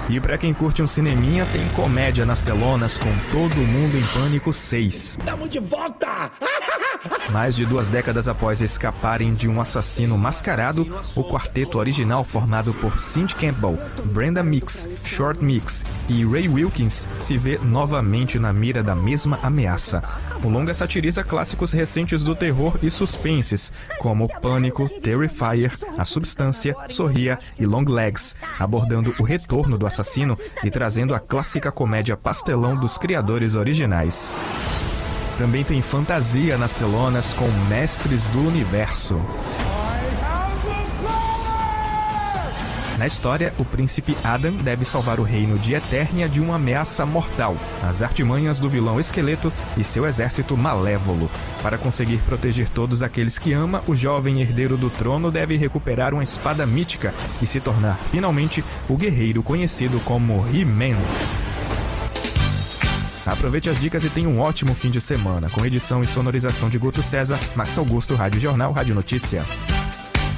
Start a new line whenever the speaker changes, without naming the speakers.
E pra quem curte um cineminha, tem comédia nas telonas com Todo Mundo em Pânico 6.
Tamo de volta!
Mais de 2 décadas após escaparem de um assassino mascarado, o quarteto original formado por Cindy Campbell, Brenda Mix, Short Mix e Ray Wilkins se vê novamente na mira da mesma ameaça. O longa satiriza clássicos recentes do terror e suspenses, como Pânico, Terrifier, A Substância, Sorria e Long Legs, abordando o retorno do assassino e trazendo a clássica comédia pastelão dos criadores originais. Também tem fantasia nas telonas com Mestres do Universo. Na história, o príncipe Adam deve salvar o reino de Eternia de uma ameaça mortal, as artimanhas do vilão Esqueleto e seu exército malévolo. Para conseguir proteger todos aqueles que ama, o jovem herdeiro do trono deve recuperar uma espada mítica e se tornar finalmente o guerreiro conhecido como He-Man. Aproveite as dicas e tenha um ótimo fim de semana, com edição e sonorização de Guto César, Max Augusto, Rádio Jornal, Rádio Notícia.